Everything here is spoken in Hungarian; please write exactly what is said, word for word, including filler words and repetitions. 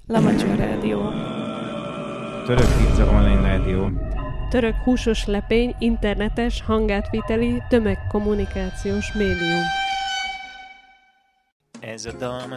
Lamacsa Rádió. Török pizza online rádió. Török húsos lepény internetes hangátviteli tömegkommunikációs médium. Ez a dal